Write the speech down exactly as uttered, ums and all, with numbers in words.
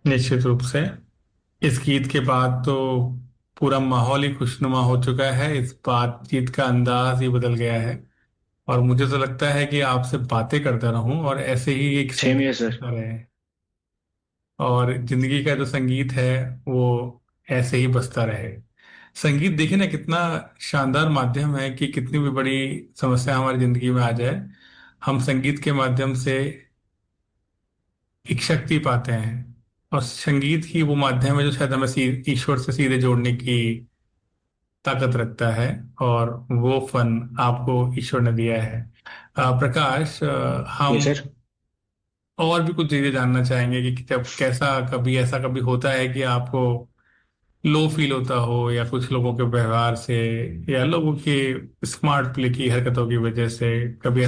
निश्चित रूप से इस गीत के बाद तो पूरा माहौल ही खुशनुमा हो चुका है। इस बातचीत का अंदाज ही बदल गया है। और मुझे तो लगता है कि आपसे बातें करता रहूं और ऐसे ही एक सेम संगीत है सर। सुनता रहे। और जिंदगी का जो संगीत है वो ऐसे ही बजता रहे। संगीत देखिए ना कितना शानदार माध्यम है कि कितनी भी बड़ी समस्या हमारी जिंदगी में आ जाए, हम संगीत के माध्यम से एक शक्ति पाते हैं। और संगीत ही वो माध्यम है जो शायद हमें सी- ईश्वर से सीधे जोड़ने की ताकत रखता है। और वो फन आपको ईश्वर ने दिया है। अ, प्रकाश, अ, ये हम सर। और भी कुछ चीजें जानना चाहेंगे कि जब कैसा कभी ऐसा कभी होता है कि आपको लो फील होता हो, या कुछ लोगों के व्यवहार से, या लोगों की स्मार्ट प्ले की हरकतों की वजह से कभी